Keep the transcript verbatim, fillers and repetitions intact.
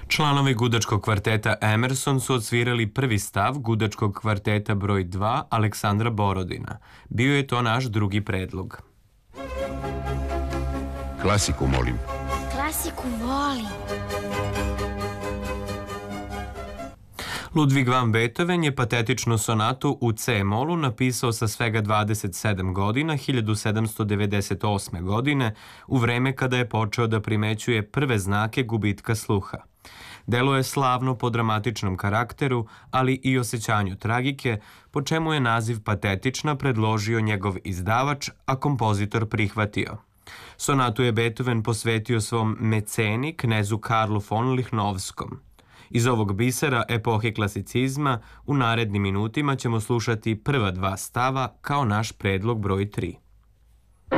Članovi gudačkog kvarteta Emerson su odsvirali prvi stav gudačkog kvarteta broj dva Aleksandra Borodina. Bio je to naš drugi predlog. Klasiku molim. Klasiku volim. Ludwig van Beethoven je patetičnu sonatu u C-molu napisao sa svega dvadeset sedam godina, hiljadu sedamsto devedeset osme. godine, u vreme kada je počeo da primećuje prve znake gubitka sluha. Delo je slavno po dramatičnom karakteru, ali i osjećanju tragike, po čemu je naziv patetična predložio njegov izdavač, a kompozitor prihvatio. Sonatu je Beethoven posvetio svom meceni, knezu Karlu von Lichnowskom. Iz ovog bisera epohe klasicizma u narednim minutima ćemo slušati prva dva stava kao naš predlog broj tri.